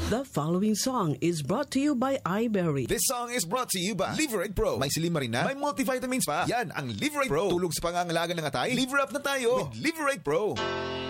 The following song is brought to you by iBerry. This song is brought to you by Liverate Pro. May silimarina, may multivitamins pa. Yan ang Liverate Pro. Tulog sa pangangalaga ng atay. Liver up na tayo with Liverate Pro.